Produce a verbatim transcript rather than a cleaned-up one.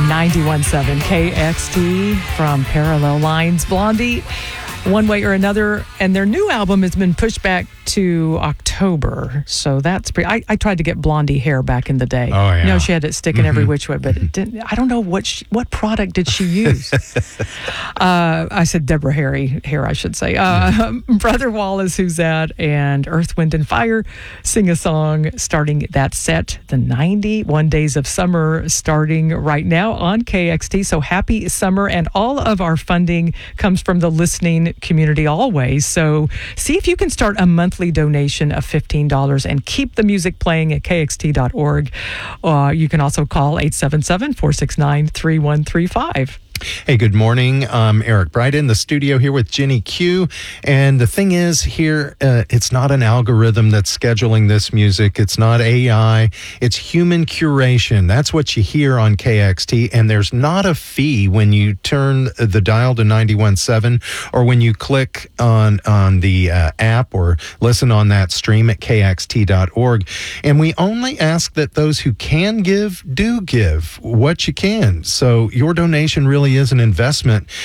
ninety-one point seven K X T from Parallel Lines, Blondie, One Way or Another, and their new album has been pushed back to October. So that's pretty. I, I tried to get Blondie hair back in the day. Oh, yeah. You know, she had it sticking Mm-hmm. every which way, but it didn't. I don't know what she, what product did she use. uh, I said Deborah Harry hair, I should say. Uh, Brother Wallace, Who's That, and Earth, Wind and Fire sing a song starting that set, the ninety-one Days of Summer, starting right now on K X T. So happy summer, and all of our funding comes from the listening community always. So see if you can start a monthly donation of fifteen dollars and keep the music playing at K X T dot org. Uh, you can also call eight seven seven, four six nine, three one three five. Hey, good morning. I'm Eric Bright in the studio here with Jenny Q. And the thing is here, uh, it's not an algorithm that's scheduling this music. It's not A I. It's human curation. That's what you hear on K X T. And there's not a fee when you turn the dial to ninety-one point seven or when you click on, on the uh, app or listen on that stream at K X T dot org. And we only ask that those who can give, do give what you can. So your donation really is an investment